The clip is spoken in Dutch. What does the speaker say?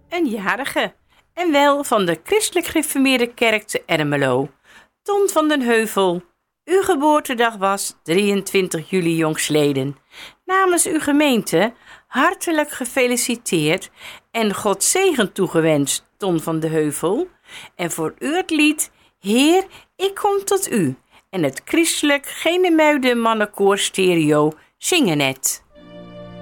een jarige. En wel van de Christelijk Gereformeerde Kerk te Ermelo. Ton van den Heuvel. Uw geboortedag was 23 juli jongstleden. Namens uw gemeente hartelijk gefeliciteerd en God zegen toegewenst, Ton van den Heuvel. En voor u het lied Heer, ik kom tot u. En het Christelijk Genemuiden Mannenkoor Stereo zingen het.